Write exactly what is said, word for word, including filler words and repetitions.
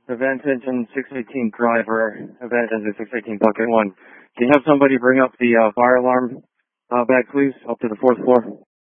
Event engine six eighteen driver, event engine six eighteen bucket one. Can you have somebody bring up the uh, fire alarm uh, bag, please, up to the fourth floor?